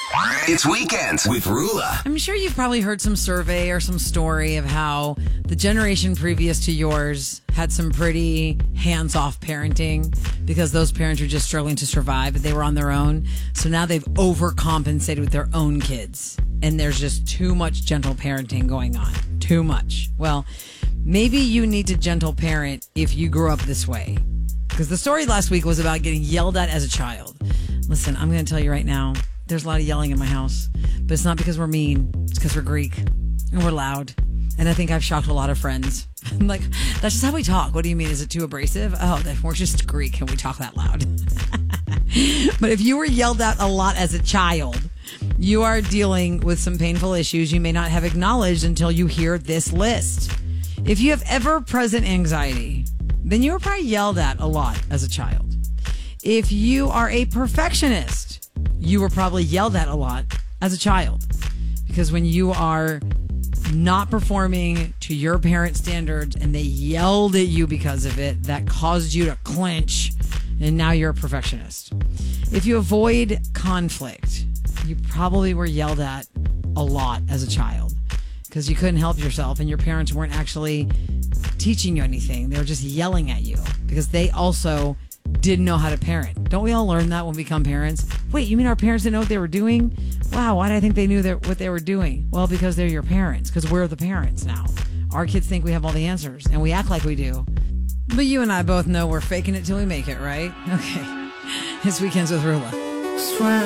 It's Weekends with Rula. I'm sure you've probably heard some survey or some story of how the generation previous to yours had some pretty hands-off parenting because those parents were just struggling to survive, but they were on their own. So now they've overcompensated with their own kids, and there's just too much gentle parenting going on. Too much. Well, maybe you need to gentle parent if you grew up this way. Because the story last week was about getting yelled at as a child. Listen, I'm going to tell you right now, there's a lot of yelling in my house, but it's not because we're mean. It's because we're Greek and we're loud. And I think I've shocked a lot of friends. I'm like, that's just how we talk. What do you mean? Is it too abrasive? Oh, we're just Greek and we talk that loud. But if you were yelled at a lot as a child, you are dealing with some painful issues you may not have acknowledged until you hear this list. If you have ever-present anxiety, then you were probably yelled at a lot as a child. If you are a perfectionist, you were probably yelled at a lot as a child. Because when you are not performing to your parents' standards and they yelled at you because of it, that caused you to clench, and now you're a perfectionist. If you avoid conflict, you probably were yelled at a lot as a child because you couldn't help yourself and your parents weren't actually teaching you anything. They were just yelling at you because they also didn't know how to parent. Don't we all learn that when we become parents? Wait, you mean our parents didn't know what they were doing? Wow, why did I think they knew what they were doing? Well, because they're your parents, because we're the parents now. Our kids think we have all the answers, and we act like we do. But you and I both know we're faking it till we make it, right? Okay. It's Weekends with Rula. Swear